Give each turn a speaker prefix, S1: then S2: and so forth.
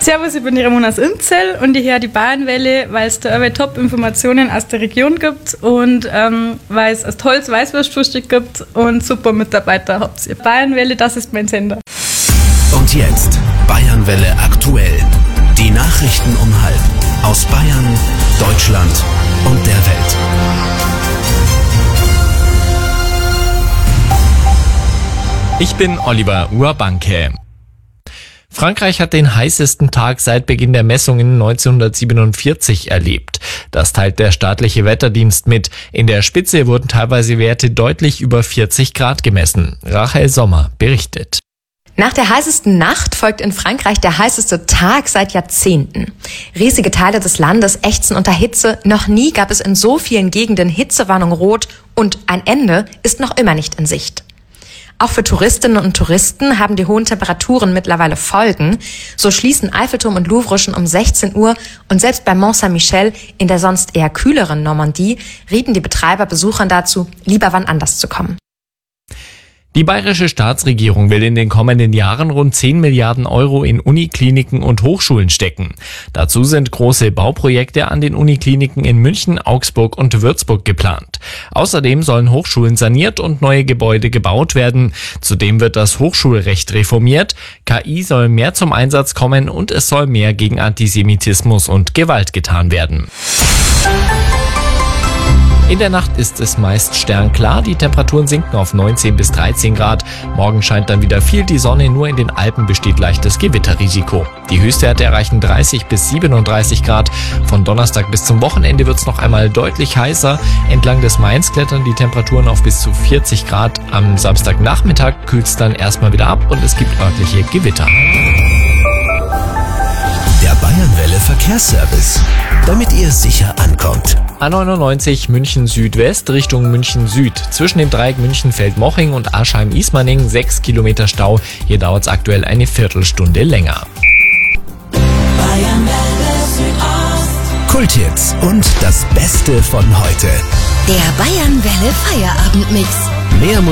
S1: Servus, ich bin die Ramona aus Inzell und ich höre die Bayernwelle, weil es da Top-Informationen aus der Region gibt und weil es ein tolles Weißwurstfrühstück gibt und super Mitarbeiter habt ihr. Bayernwelle, das ist mein Sender.
S2: Und jetzt Bayernwelle aktuell. Die Nachrichten um 12:30 aus Bayern, Deutschland und der Welt.
S3: Ich bin Oliver Urbanke. Frankreich hat den heißesten Tag seit Beginn der Messungen 1947 erlebt. Das teilt der staatliche Wetterdienst mit. In der Spitze wurden teilweise Werte deutlich über 40 Grad gemessen. Rachel Sommer berichtet.
S4: Nach der heißesten Nacht folgt in Frankreich der heißeste Tag seit Jahrzehnten. Riesige Teile des Landes ächzen unter Hitze. Noch nie gab es in so vielen Gegenden Hitzewarnung rot und ein Ende ist noch immer nicht in Sicht. Auch für Touristinnen und Touristen haben die hohen Temperaturen mittlerweile Folgen. So schließen Eiffelturm und Louvre schon um 16 Uhr und selbst bei Mont Saint-Michel in der sonst eher kühleren Normandie rieten die Betreiber Besuchern dazu, lieber wann anders zu kommen.
S3: Die bayerische Staatsregierung will in den kommenden Jahren rund 10 Milliarden Euro in Unikliniken und Hochschulen stecken. Dazu sind große Bauprojekte an den Unikliniken in München, Augsburg und Würzburg geplant. Außerdem sollen Hochschulen saniert und neue Gebäude gebaut werden. Zudem wird das Hochschulrecht reformiert. KI soll mehr zum Einsatz kommen und es soll mehr gegen Antisemitismus und Gewalt getan werden. In der Nacht ist es meist sternklar, die Temperaturen sinken auf 19 bis 13 Grad. Morgen scheint dann wieder viel die Sonne, nur in den Alpen besteht leichtes Gewitterrisiko. Die Höchstwerte erreichen 30 bis 37 Grad. Von Donnerstag bis zum Wochenende wird es noch einmal deutlich heißer. Entlang des Mains klettern die Temperaturen auf bis zu 40 Grad. Am Samstagnachmittag kühlt es dann erstmal wieder ab und es gibt örtliche Gewitter.
S2: Der Bayernwelle Verkehrsservice, damit ihr sicher ankommt.
S3: A99 München Südwest Richtung München Süd. Zwischen dem Dreieck München-Feldmoching und Aschheim-Ismaning 6 Kilometer Stau. Hier dauert es aktuell eine Viertelstunde länger.
S2: Kulthits und das Beste von heute.
S5: Der Bayernwelle Feierabendmix.
S2: Mehr